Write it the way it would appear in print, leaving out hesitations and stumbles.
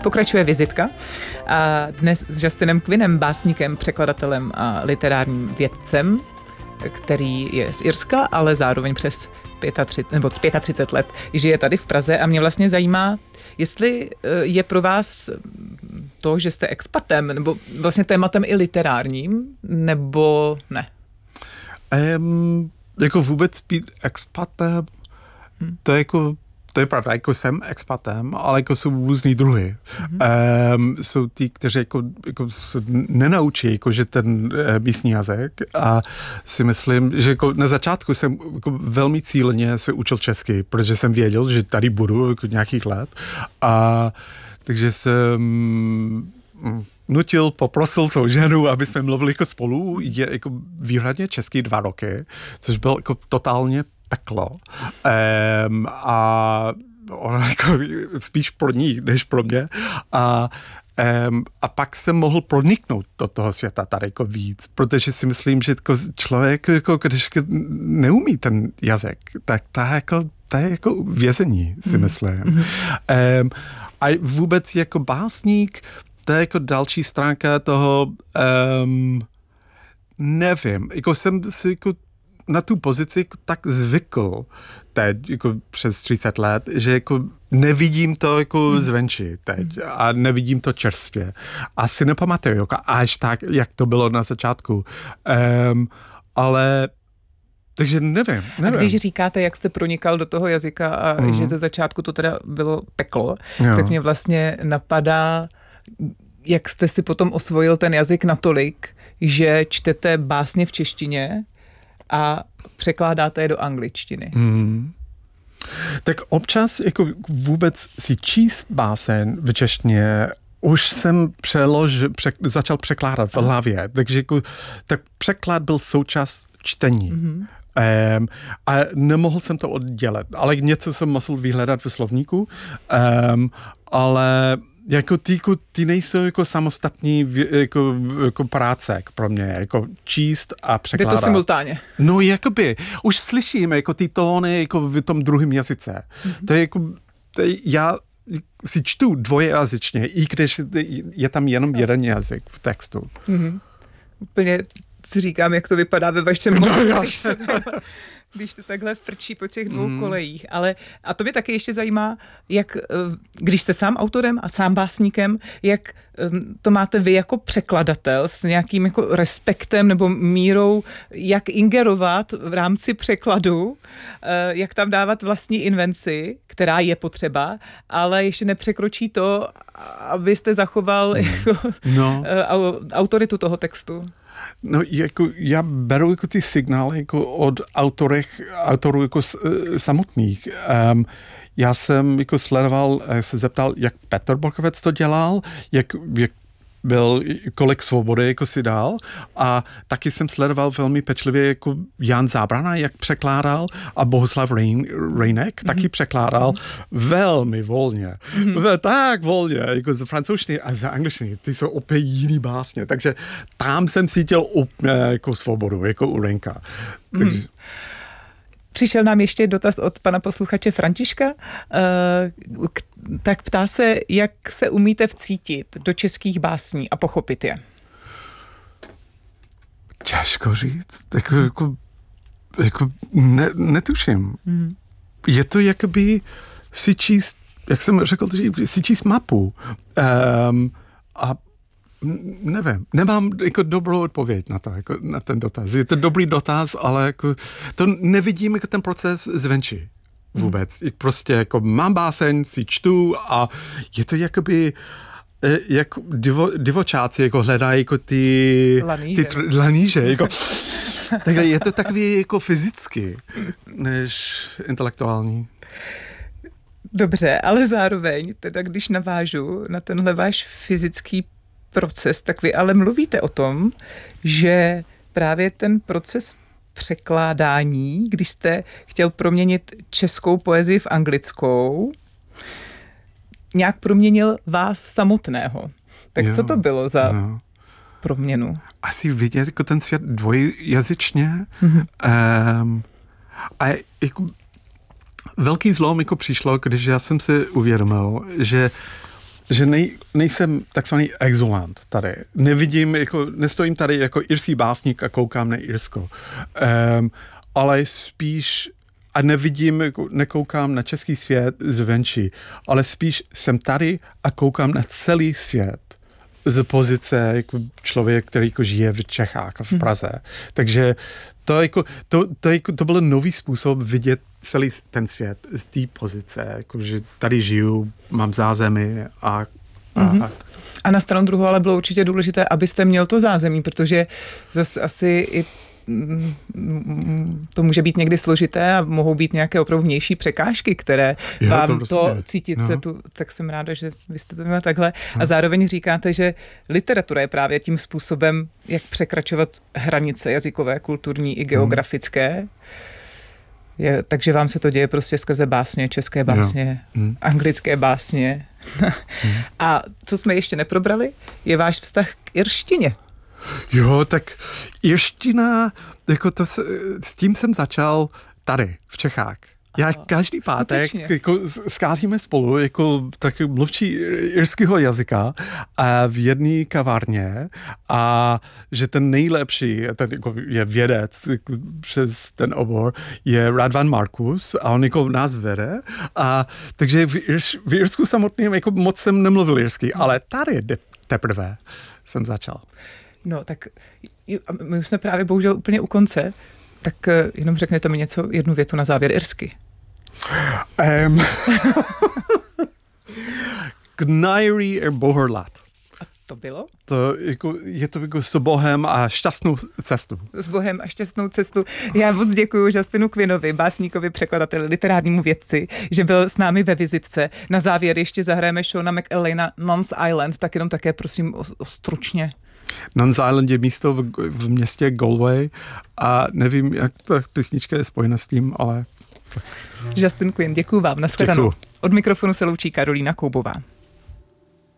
Pokračuje vizitka a dnes s Justinem Quinnem, básníkem, překladatelem a literárním vědcem, který je z Irska, ale zároveň přes 35 let žije tady v Praze a mě vlastně zajímá, jestli je pro vás to, že jste expatem, nebo vlastně tématem i literárním, nebo ne? Jako vůbec být expatem, to je pravda, jako jsem expatem, ale jako jsou různý druhy. Jsou ty, kteří jako se nenaučí, jako, že ten místní jazyk a si myslím, že jako na začátku jsem jako velmi cíleně se učil česky, protože jsem věděl, že tady budu jako nějakých let a takže jsem poprosil svou ženu, aby jsme mluvili jako spolu, je jako výhradně česky 2 roky, což bylo jako totálně peklo. A ona jako spíš pro ní, než pro mě. A pak jsem mohl proniknout do toho světa tady jako víc, protože si myslím, že jako člověk, jako, když neumí ten jazyk, tak to je jako vězení, si myslím. A vůbec jako básník, to je jako další stránka toho, nevím, jako jsem si jako na tu pozici tak zvykl teď, jako přes 30 let, že jako nevidím to jako zvenčí teď a nevidím to čerstvě. Asi nepamatuju, jako až tak, jak to bylo na začátku. Ale takže nevím. A když říkáte, jak jste pronikal do toho jazyka a že ze začátku to teda bylo peklo, tak mě vlastně napadá, jak jste si potom osvojil ten jazyk natolik, že čtete básně v češtině a překládáte je do angličtiny. Tak občas jako vůbec si číst báseň v češtině už jsem začal překládat v hlavě, takže jako, tak překlad byl součást čtení. A nemohl jsem to oddělit, ale něco jsem musel vyhledat ve slovníku, ale jako ty nejsou jako samostatní jako práce pro mě, jako číst a překládat. Jde to simultánně. No jakoby, už slyším jako ty tóny jako v tom druhém jazyce. To je jako, já si čtu dvojejazyčně, i když je tam jenom jeden jazyk v textu. Úplně si říkám, jak to vypadá ve vašem mozku, když to takhle frčí po těch 2 kolejích. A to mě taky ještě zajímá, jak, když jste sám autorem a sám básníkem, jak to máte vy jako překladatel s nějakým jako respektem nebo mírou, jak ingerovat v rámci překladu, jak tam dávat vlastní invenci, která je potřeba, ale ještě nepřekročí to, abyste zachoval jako, autoritu toho textu. No, jako já beru jako ty signály jako od autorů jako samotných. Já jsem jako sledoval, se zeptal, jak Petr Borkovec to dělal, jak kolik svobody jako si dal a taky jsem sledoval velmi pečlivě jako Jan Zábrana, jak překládal a Bohuslav Rejnek taky překládal velmi volně. Tak volně, jako z francouzštiny a z angličtiny. Ty jsou opět jiný básně, takže tam jsem cítil úplně jako svobodu, jako u Rejnka. Přišel nám ještě dotaz od pana posluchače Františka, tak ptá se, jak se umíte vcítit do českých básní a pochopit je. Těžko říct, jako netuším. Je to jakoby si číst, jak jsem řekl, si číst mapu a nevím, nemám jako dobrou odpověď na to, jako na ten dotaz. Je to dobrý dotaz, ale jako to nevidím jako ten proces zvenčí vůbec. Prostě jako mám báseň, si čtu a je to jakoby jako divočáci jako hledají jako ty laníže. Jako, takže je to takový jako fyzicky, než intelektuální. Dobře, ale zároveň, teda když navážu na tenhle váš fyzický proces, tak vy ale mluvíte o tom, že právě ten proces překládání, když jste chtěl proměnit českou poezii v anglickou, nějak proměnil vás samotného. Tak co to bylo za proměnu? Asi vidět jako ten svět dvojjazyčně. A jako velký zlom jako přišlo, když já jsem si uvědomil, že že nejsem takzvaný exulant tady. Nevidím, jako, nestojím tady jako irský básník a koukám na Irsko. Ale spíš a nevidím, jako, nekoukám na český svět zvenčí, ale spíš jsem tady a koukám na celý svět z pozice jako člověk, který jako žije v Čechách a v Praze. Takže to byl nový způsob vidět celý ten svět z té pozice, jako, že tady žiju, mám zázemí A na stranu druhou ale bylo určitě důležité, abyste měl to zázemí, protože zase asi i to může být někdy složité a mohou být nějaké opravdu vnější překážky, které vám to cítit se tu, tak jsem ráda, že vy jste to měla takhle. A zároveň říkáte, že literatura je právě tím způsobem, jak překračovat hranice jazykové, kulturní i geografické. Takže vám se to děje prostě skrze básně, české básně, anglické básně. A co jsme ještě neprobrali, je váš vztah k irštině. Jo, tak irština, jako s tím jsem začal tady, v Čechách. Já každý pátek jako scházíme spolu jako taky mluvčí irského jazyka v jedné kavárně a že ten nejlepší, ten jako je vědec jako přes ten obor, je Radvan Markus a on jako nás vede a takže v Irsku samotným jako moc jsem nemluvil irsky, ale tady teprve jsem začal. No, tak my už jsme právě bohužel úplně u konce, tak jenom řekněte mi jednu větu na závěr irsky. Gnairi bohorlat. A to bylo? Je to jako s Bohem a šťastnou cestu. S Bohem a šťastnou cestu. Já moc děkuji Justinu Quinnovi, básníkovi, překladateli, literárnímu vědci, že byl s námi ve vizitce. Na závěr ještě zahrajeme Seana McAleena Non's Island, tak jenom také prosím o stručně. Non's Island je místo v městě Galway a nevím, jak ta písnička je spojena s tím, ale... Justin Quinn, děkuji vám, nashledanou. Od mikrofonu se loučí Karolína Koubová.